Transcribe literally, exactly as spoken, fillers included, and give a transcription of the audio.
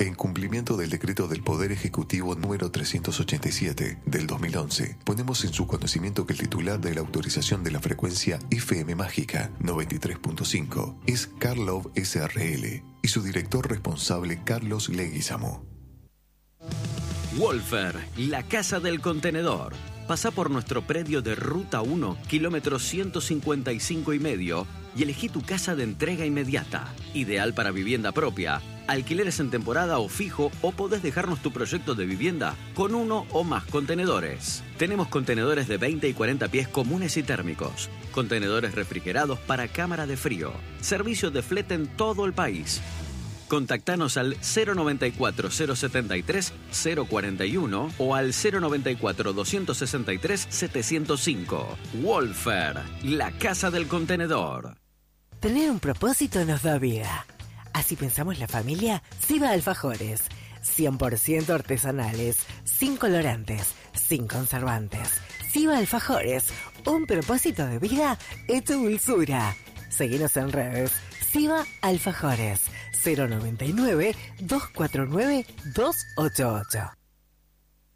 En cumplimiento del decreto del Poder Ejecutivo número trescientos ochenta y siete del dos mil once, ponemos en su conocimiento que el titular de la autorización de la frecuencia F M Mágica noventa y tres punto cinco es Carlov S R L y su director responsable Carlos Leguizamo. Wolfer, la casa del contenedor. Pasá por nuestro predio de Ruta uno, kilómetro ciento cincuenta y cinco y medio, y elegí tu casa de entrega inmediata. Ideal para vivienda propia, alquileres en temporada o fijo, o podés dejarnos tu proyecto de vivienda con uno o más contenedores. Tenemos contenedores de veinte y cuarenta pies comunes y térmicos, contenedores refrigerados para cámara de frío, servicio de flete en todo el país. Contactanos al cero noventa y cuatro, cero setenta y tres, cero cuarenta y uno o al cero noventa y cuatro, doscientos sesenta y tres, setecientos cinco. Wolfer, la casa del contenedor. Tener un propósito nos da vida. Así pensamos la familia Siva Alfajores. cien por ciento artesanales, sin colorantes, sin conservantes. Siva Alfajores, un propósito de vida hecho dulzura. Seguinos en redes. Siva Alfajores. cero noventa y nueve, dos cuatro nueve, dos ocho ocho.